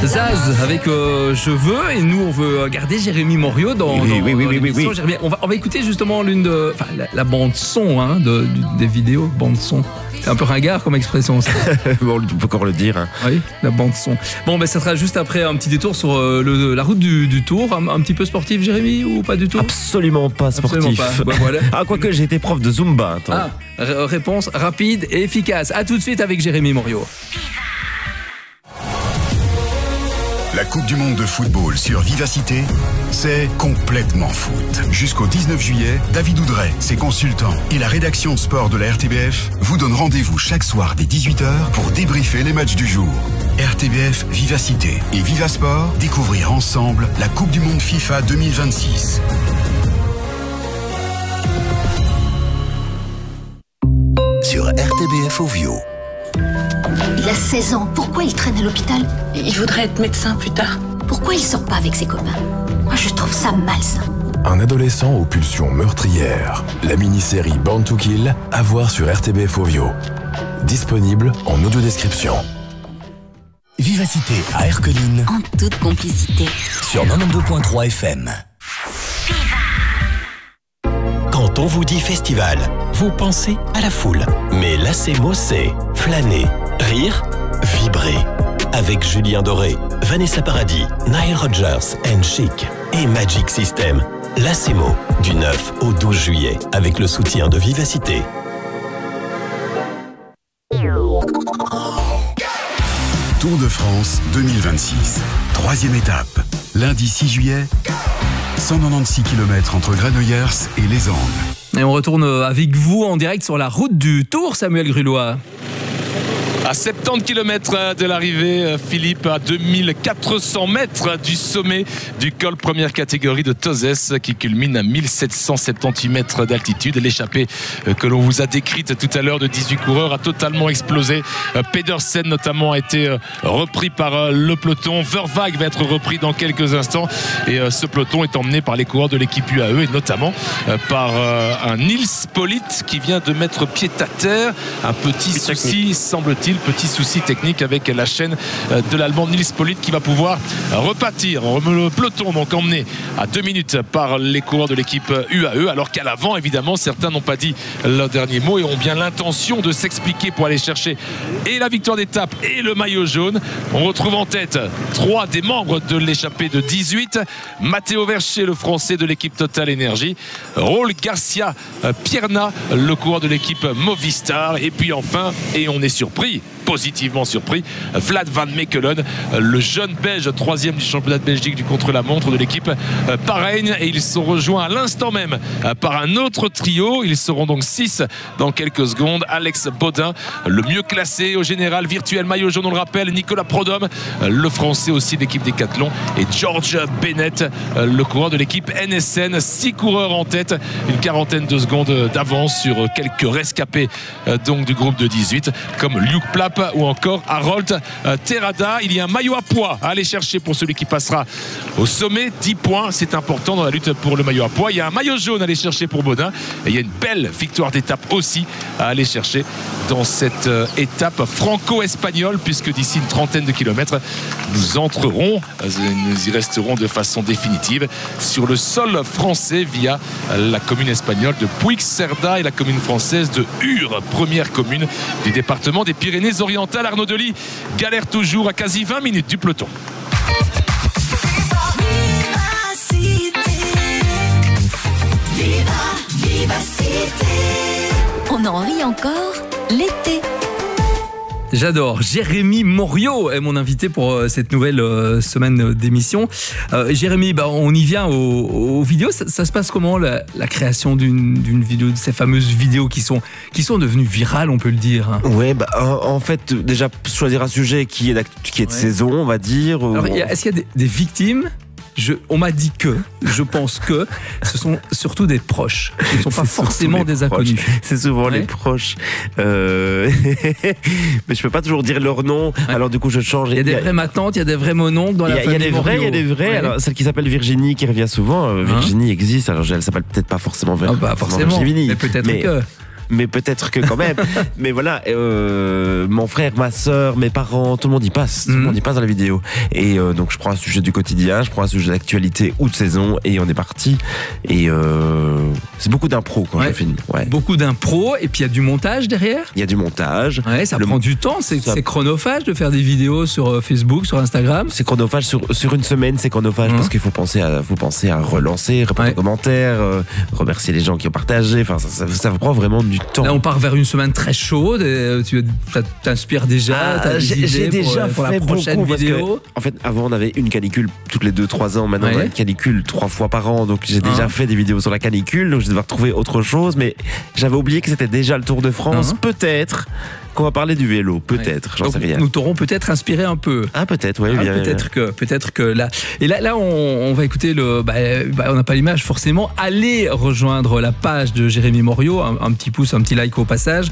Zaz avec Je veux, et nous on veut garder Jérémy Morio dans l'émission. Oui. Jérémy, on va écouter justement la bande son des vidéos, bande son. C'est un peu ringard comme expression, ça. Bon, on peut encore le dire. Hein. Oui, la bande son. Bon, ça sera juste après un petit détour sur la route du Tour. Un petit peu sportif, Jérémy, ou pas du tout? Absolument pas sportif. Absolument pas. Voilà. Quoique j'ai été prof de Zumba. Réponse rapide et efficace. À tout de suite avec Jérémy Morio. La Coupe du Monde de football sur Vivacité, c'est complètement foot. Jusqu'au 19 juillet, David Oudret, ses consultants et la rédaction sport de la RTBF vous donnent rendez-vous chaque soir dès 18h pour débriefer les matchs du jour. RTBF Vivacité et Vivasport, découvrir ensemble la Coupe du Monde FIFA 2026. Sur RTBF Ovio. Il a 16 ans, pourquoi il traîne à l'hôpital? Il voudrait être médecin plus tard. Pourquoi il sort pas avec ses copains? Moi je trouve ça malsain. Un adolescent aux pulsions meurtrières. La mini-série Born to Kill, à voir sur RTBF Ovio. Disponible en audio-description. Vivacité à Erqueline. En toute complicité. Sur 92.3 FM. Quand on vous dit festival, vous pensez à la foule. Mais l'ACMO, c'est flâner, rire, vibrer. Avec Julien Doré, Vanessa Paradis, Nile Rodgers and Chic et Magic System. L'ACMO, du 9 au 12 juillet, avec le soutien de Vivacité. Tour de France 2026. 3e étape. Lundi 6 juillet, 196 km entre Granollers et Les Angles. Et on retourne avec vous en direct sur la route du Tour, Samuel Grulois. À 70 km de l'arrivée, Philippe, à 2400 mètres du sommet du col première catégorie de Tozès, qui culmine à 1778 mètres d'altitude. L'échappée que l'on vous a décrite tout à l'heure de 18 coureurs a totalement explosé. Pedersen notamment a été repris par le peloton. Vervaeg va être repris dans quelques instants. Et ce peloton est emmené par les coureurs de l'équipe UAE et notamment par un Nils Politt qui vient de mettre pied à terre. Un petit souci, semble-t-il. Petit souci technique avec la chaîne de l'Allemand Nils Politt qui va pouvoir repartir. Le peloton donc emmené à 2 minutes par les coureurs de l'équipe UAE, alors qu'à l'avant évidemment certains n'ont pas dit leur dernier mot et ont bien l'intention de s'expliquer pour aller chercher et la victoire d'étape et le maillot jaune. On retrouve en tête 3 des membres de l'échappée de 18, Matteo Vercher, le français de l'équipe Total Energy, Raúl Garcia Pierna, le coureur de l'équipe Movistar, et puis enfin, et on est surpris, positivement surpris, Vlad van Mechelen, le jeune belge 3e du championnat de Belgique du contre-la-montre de l'équipe Bahreïn, et ils sont rejoints à l'instant même par un autre trio. Ils seront donc 6 dans quelques secondes. Alex Baudin, le mieux classé au général, virtuel maillot jaune on le rappelle, Nicolas Prodhomme, le français aussi de l'équipe Decathlon, et George Bennett, le coureur de l'équipe NSN. 6 coureurs en tête, une quarantaine de secondes d'avance sur quelques rescapés donc du groupe de 18 comme Luke Plapp ou encore Harold Terrada. Il y a un maillot à pois à aller chercher pour celui qui passera au sommet. 10 points, c'est important dans la lutte pour le maillot à pois. Il y a un maillot jaune à aller chercher pour Baudin, et il y a une belle victoire d'étape aussi à aller chercher dans cette étape franco-espagnole, puisque d'ici une trentaine de kilomètres nous entrerons, nous y resterons de façon définitive sur le sol français via la commune espagnole de Puigcerdà et la commune française de Ur, première commune du département des Pyrénées-Orientales. Arnaud Delis galère toujours à quasi 20 minutes du peloton. On en rit encore l'été. J'adore. Jérémy Morio est mon invité pour cette nouvelle semaine d'émission. Jérémy, on y vient aux vidéos. Ça se passe comment la création d'une vidéo, de ces fameuses vidéos qui sont devenues virales, on peut le dire, hein. Ouais, en fait, déjà choisir un sujet qui est de saison, on va dire. Alors, est-ce qu'il y a des victimes? On m'a dit je pense que ce sont surtout des proches. Ce ne sont pas forcément des inconnus. C'est souvent les proches. Mais je peux pas toujours dire leur nom. Ouais. Alors du coup, je change. Il y a des vraies matantes, il y a des vrais mononcles dans la famille. Il y a des vrais. Ouais. Alors celle qui s'appelle Virginie, qui revient souvent. Virginie existe. Alors elle s'appelle peut-être pas forcément Virginie. Mais peut-être que. mais peut-être que quand même. Mais voilà, mon frère, ma sœur, mes parents, tout le monde y passe. Tout le monde y passe dans la vidéo. Et donc je prends un sujet du quotidien, je prends un sujet d'actualité ou de saison et on est parti. Et c'est beaucoup d'impro quand je filme. Ouais. Beaucoup d'impro et puis il y a du montage derrière. Il y a du montage. Ouais, ça prend du temps. C'est chronophage de faire des vidéos sur Facebook, sur Instagram. C'est chronophage sur une semaine, c'est chronophage parce qu'il faut penser à relancer, répondre aux commentaires, remercier les gens qui ont partagé. Enfin, ça prend vraiment du temps. Là, on part vers une semaine très chaude. Et tu t'inspires déjà. J'ai déjà pour fait la prochaine beaucoup vidéo. En fait, avant, on avait une canicule toutes les 2-3 ans. Maintenant, on a une canicule 3 fois par an. Donc, j'ai déjà fait des vidéos sur la canicule. Donc, je vais devoir trouver autre chose. Mais j'avais oublié que c'était déjà le Tour de France. Peut-être qu'on va parler du vélo, peut-être, j'en sais rien. Nous t'aurons peut-être inspiré un peu. Ah, peut-être, oui. Peut-être que là. Et là, on va écouter on n'a pas l'image forcément. Allez rejoindre la page de Jérémy Moriot, un petit pouce, un petit like au passage.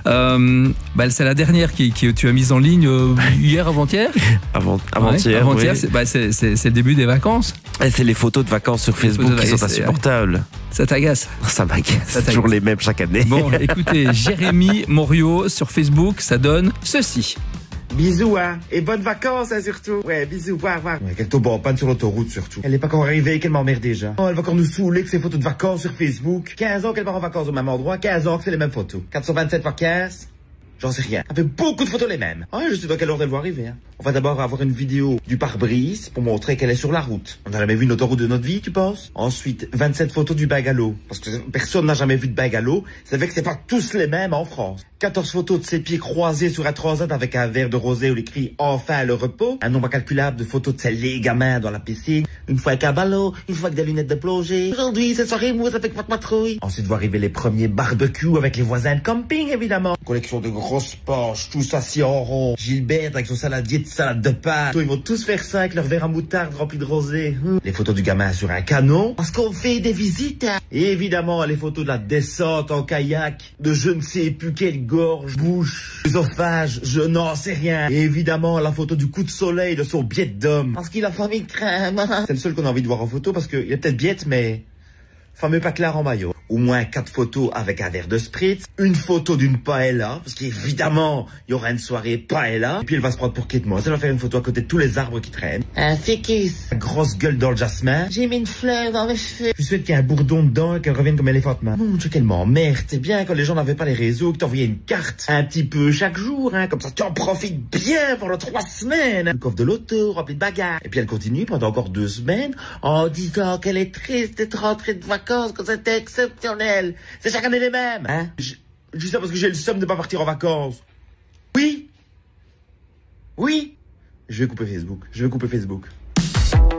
C'est la dernière que tu as mise en ligne hier, avant-hier. Avant-hier. Avant-hier, c'est le début des vacances. Et c'est les photos de vacances sur Facebook qui sont insupportables. Ça t'agace? Ça m'agace. C'est toujours les mêmes chaque année. Bon, écoutez, Jérémy Moriot sur Facebook, ça donne ceci. Bisous, hein. Et bonnes vacances, hein, surtout. Ouais, bisous, voir. Ouais, qu'elle tombe en panne sur l'autoroute, surtout. Elle est pas encore arrivée, qu'elle m'emmerde déjà. Oh, elle va encore nous saouler que ses photos de vacances sur Facebook. 15 ans qu'elle part en vacances au même endroit, 15 ans que c'est les mêmes photos. 427 x 15. J'en sais rien. Ça fait beaucoup de photos les mêmes. Ah, je sais dans quelle ordre elle va arriver, hein. On va d'abord avoir une vidéo du pare-brise pour montrer qu'elle est sur la route. On n'a jamais vu une autoroute de notre vie, tu penses? Ensuite, 27 photos du bungalow. Parce que personne n'a jamais vu de bungalow. Ça fait que c'est pas tous les mêmes en France. 14 photos de ses pieds croisés sur un transat avec un verre de rosé où l'écrit enfin le repos. Un nombre incalculable de photos de ses lits gamins dans la piscine. Une fois avec un ballot, une fois avec des lunettes de plongée. Aujourd'hui, c'est soirée mousse avec votre matrouille. Ensuite, va arriver les premiers barbecues avec les voisins de camping, évidemment. Collection de grosses penches, tous assis en rond. Gilbert avec son saladier de salade de pâtes. Ils vont tous faire ça avec leur verre à moutarde rempli de rosé. Les photos du gamin sur un canon. Parce qu'on fait des visites. Et évidemment, les photos de la descente en kayak. De je ne sais plus quelle gorge, bouche, œsophage, je n'en sais rien. Et évidemment, la photo du coup de soleil de son biette d'homme. Parce qu'il a famille de crème. C'est le seul qu'on a envie de voir en photo parce qu'il est peut-être biette, mais fameux paclard en maillot. Au moins 4 photos avec un verre de spritz. Une photo d'une paella, parce qu'évidemment, il y aura une soirée paella. Et puis elle va se prendre pour Kate Moss. Elle va faire une photo à côté de tous les arbres qui traînent. Un ficus. Grosse gueule dans le jasmin. J'ai mis une fleur dans mes cheveux. Je souhaite qu'il y ait un bourdon dedans et qu'elle revienne comme Elephant Man. Mon Dieu, quelle m'emmerde. C'est bien quand les gens n'avaient pas les réseaux, que t'envoyais une carte un petit peu chaque jour, hein. Comme ça, tu en profites bien pendant 3 semaines. Le coffre de l'auto rempli de bagarres. Et puis elle continue pendant encore 2 semaines en disant qu'elle est triste d'être rentrée de vacances, que c'était exceptionnel. C'est chaque année les mêmes, hein. Je dis ça parce que j'ai le somme de pas partir en vacances. Oui. Je vais couper Facebook.